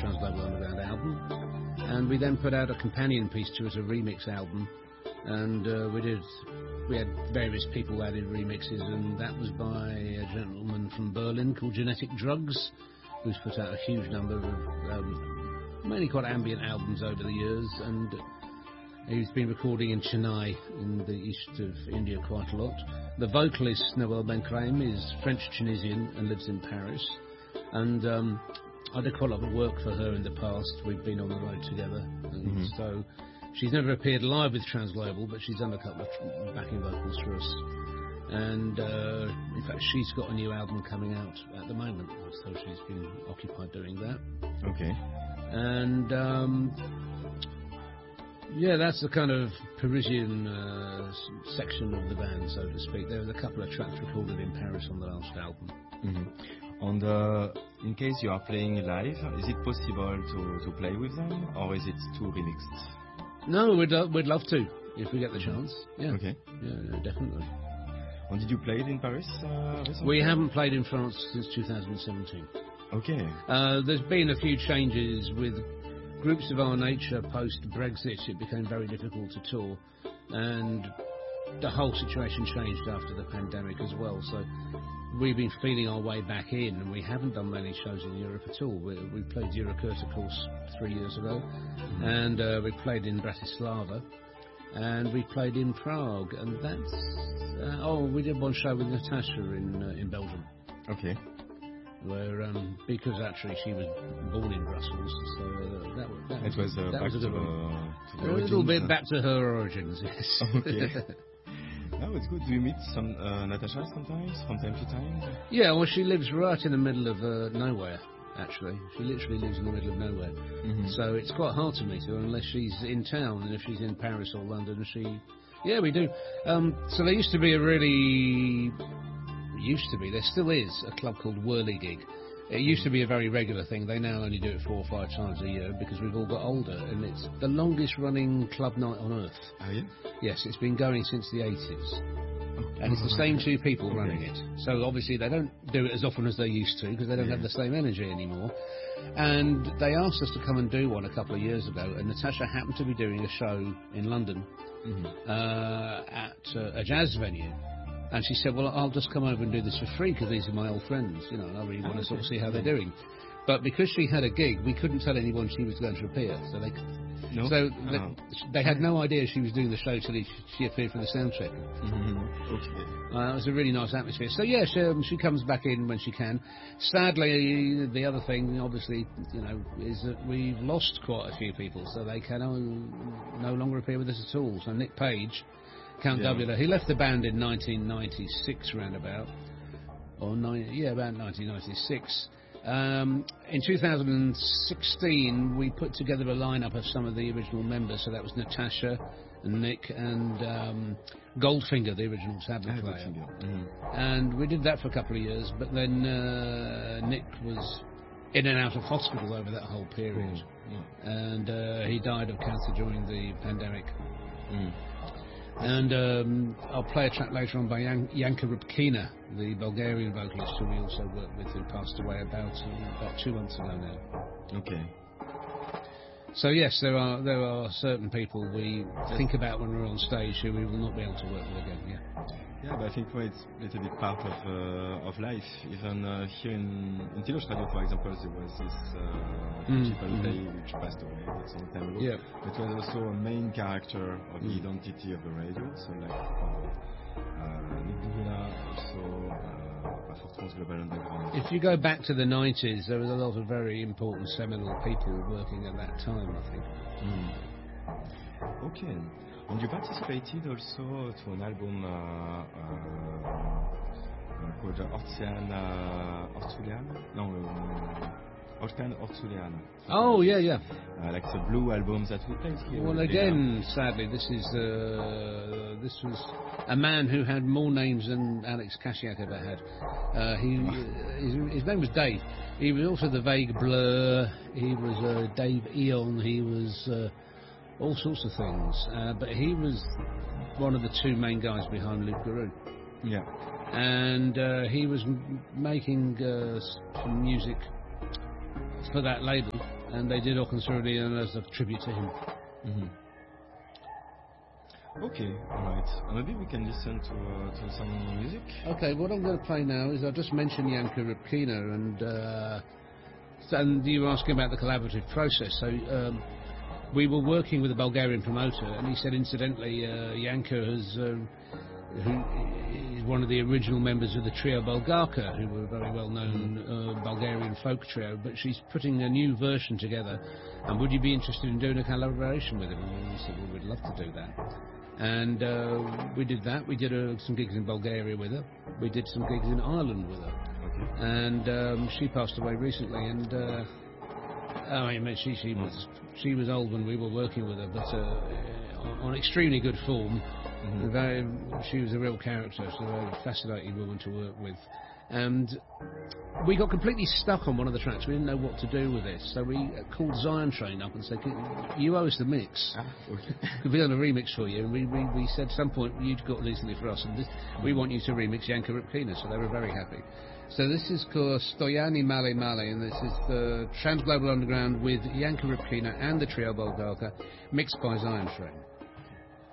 Transglobal Underground album, and we then put out a companion piece to it, a remix album, and we had various people added remixes, and that was by a gentleman from Berlin called Genetic Drugs, who's put out a huge number of mainly quite ambient albums over the years, and he's been recording in Chennai in the east of India quite a lot. The vocalist Noël Bencrème is French-Tunisian and lives in Paris, and I did quite a lot of work for her in the past. We've been on the road together, and so she's never appeared live with Transglobal, but she's done a couple of backing vocals for us. And in fact, she's got a new album coming out at the moment, so she's been occupied doing that. Okay. And yeah, that's the kind of Parisian section of the band, so to speak. There was a couple of tracks recorded in Paris on the last album. And in case you are playing live, is it possible to play with them, or is it too remixed? No, we'd love to if we get the chance. Yeah. Okay. Yeah, definitely. And did you play it in Paris recently? We haven't played in France since 2017. Okay. There's been a few changes with groups of our nature post-Brexit. It became very difficult to tour, and the whole situation changed after the pandemic as well. So we've been feeling our way back in, and we haven't done many shows in Europe at all. We played Eurokurt, of course, 3 years ago, and we played in Bratislava, and we played in Prague, and that's... we did one show with Natasha in Belgium. Okay. Where, because actually she was born in Brussels, so that was a good one. To the a little bit back to her origins, yes. Okay. Oh, it's good. Do you meet Natasha sometimes, from time to time? Yeah, well, she lives right in the middle of nowhere, actually. She literally lives in the middle of nowhere. So it's quite hard to meet her unless she's in town, and if she's in Paris or London, Yeah, we do. So there used to be there still is a club called Whirligig. It used to be a very regular thing. They now only do it 4 or 5 times a year because we've all got older, and it's the longest running club night on earth. Oh, yeah? Yes, it's been going since the 80s. And it's the same 2 people running it. So obviously they don't do it as often as they used to because they don't have the same energy anymore. And they asked us to come and do one a couple of years ago, and Natasha happened to be doing a show in London at a jazz venue. And she said, well, I'll just come over and do this for free because these are my old friends, and I really want to sort of see how they're doing. But because she had a gig, we couldn't tell anyone she was going to appear. So they had no idea she was doing the show till she appeared for the sound check. It was a really nice atmosphere. So yeah, she comes back in when she can. Sadly, the other thing, obviously, is that we've lost quite a few people, so they can no longer appear with us at all. So Nick Page, Count Davidoff, he left the band in 1996 roundabout, about 1996. In 2016, we put together a lineup of some of the original members. So that was Natasha and Nick and Goldfinger, the original tabla player. And we did that for a couple of years, but then Nick was in and out of hospital over that whole period. And he died of cancer during the pandemic. And I'll play a track later on by Janka Rybkina, the Bulgarian vocalist who we also worked with, who passed away about 2 months ago now. Okay. So yes, there are certain people we think about when we're on stage who we will not be able to work with again. Yeah, but I think it's a little bit part of life. Even here in Tilos Radio, for example, there was this Chippal Day which passed away not so long time ago. Yeah. It was also a main character of the identity of the radio. So like Nick Duvula, also for Transglobal Underground. If you go back to the 90s, there was a lot of very important seminal people working at that time, I think. Okay. And you participated also to an album called Ortsulian. Oh, yeah. Like the blue album that we played here. Well, again, sadly, this was a man who had more names than Alex Kashiak ever had. His name was Dave. He was also the Vague Blur. He was Dave Eon. He was all sorts of things. But he was one of the 2 main guys behind Luke Guru. Yeah. And he was making some music for that label, and they did Okan Surulyan as a tribute to him. Okay, alright. Maybe we can listen to some music. Okay, what I'm going to play now is I just mentioned Janko Rybkina, and you were asking about the collaborative process. So we were working with a Bulgarian promoter, and he said, incidentally, Janko who is one of the original members of the trio Bulgarka, who were a very well-known Bulgarian folk trio, but she's putting a new version together, and would you be interested in doing a collaboration with him? And we said, well, we'd love to do that. And we did that. We did some gigs in Bulgaria with her. We did some gigs in Ireland with her. And she passed away recently, and I mean, she was old when we were working with her, but on extremely good form. She was a real character, so a very fascinating woman to work with. And we got completely stuck on one of the tracks. We didn't know what to do with it, so we called Zion Train up and said, you owe us the mix. We've done a remix for you. And we said at some point, you'd got recently for us, and we want you to remix Janko Rybkina, so they were very happy. So this is called Stojani Male Male, and this is the Trans Global Underground with Janko Rybkina and the trio Bulgarka, mixed by Zion Train.